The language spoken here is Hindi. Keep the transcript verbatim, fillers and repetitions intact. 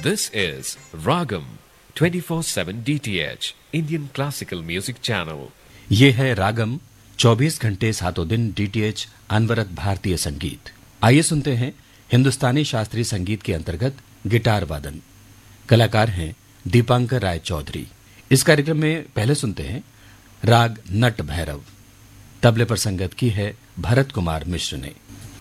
This is Ragam twenty-four seven D T H Indian Classical Music Channel. ये है रागम चौबीस घंटे सातों दिन डीटीएच अनवरत भारतीय संगीत। आइए सुनते हैं हिंदुस्तानी शास्त्रीय संगीत के अंतर्गत गिटार वादन। कलाकार हैं दीपांकर राय चौधरी। इस कार्यक्रम में पहले सुनते हैं राग नट भैरव। तबले पर संगत की है भरत कुमार मिश्र ने।